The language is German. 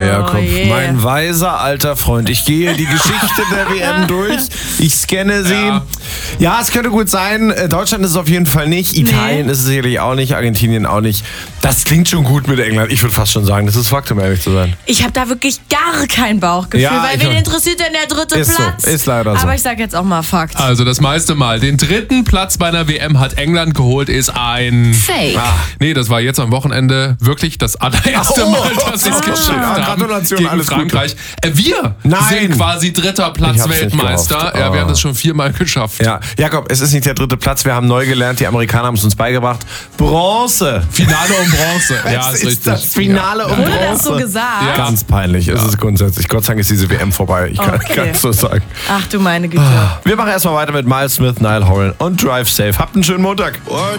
Jakob. Mein weiser alter Freund. Ich gehe die Geschichte der WM durch. Ich scanne sie. Ja, es könnte gut sein. Deutschland ist es auf jeden Fall nicht. Italien ist es sicherlich auch nicht. Argentinien auch nicht. Das klingt schon gut mit England. Ich würde fast schon sagen, das ist Fakt, um ehrlich zu sein. Ich habe da wirklich gar kein Bauchgefühl, weil wen interessiert denn der dritte Platz? So, ist leider so. Aber ich sage jetzt auch mal Fakt. Also das meiste Mal. Den dritten Platz bei einer WM hat England geholt, ist ein... Fake. Nee, das war jetzt am Wochenende wirklich das allererste Mal, dass sie es geschafft haben. Gratulation, gegen alles Frankreich. Wir sind quasi dritter Platz Weltmeister. Ja, wir haben das schon 4-mal geschafft. Ja, Jakob, es ist nicht der dritte Platz. Wir haben neu gelernt, die Amerikaner haben es uns beigebracht. Bronze. Finale um Bronze. Ja, ist richtig. Das Finale um Bronze. Wurde das so gesagt? Ja. Ganz peinlich. Es ist grundsätzlich. Gott sei Dank ist diese WM vorbei. Ich kann es so sagen. Ach du meine Güte. Wir machen erstmal weiter mit Miles Smith, Niall Horan und Drive Safe. Habt einen schönen Montag.